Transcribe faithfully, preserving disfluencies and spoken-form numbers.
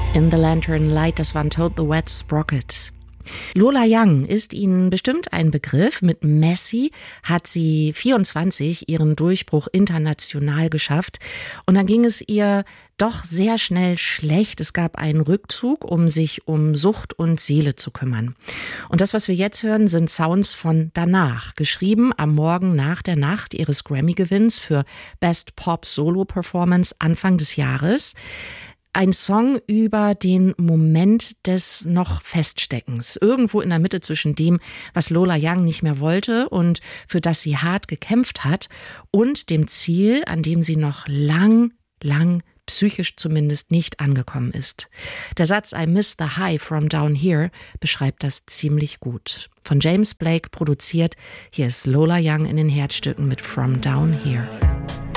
In the Lantern Light, das war Toad the Wet Sprocket. Lola Young ist Ihnen bestimmt ein Begriff. Mit Messi hat sie vierundzwanzig ihren Durchbruch international geschafft. Und dann ging es ihr doch sehr schnell schlecht. Es gab einen Rückzug, um sich um Sucht und Seele zu kümmern. Und das, was wir jetzt hören, sind Sounds von danach, geschrieben am Morgen nach der Nacht ihres Grammy-Gewinns für Best Pop Solo Performance Anfang des Jahres. Ein Song über den Moment des noch Feststeckens. Irgendwo in der Mitte zwischen dem, was Lola Young nicht mehr wollte und für das sie hart gekämpft hat, und dem Ziel, an dem sie noch lang, lang, psychisch zumindest nicht angekommen ist. Der Satz I miss the high from down here beschreibt das ziemlich gut. Von James Blake produziert, hier ist Lola Young in den Herzstücken mit From Down Here.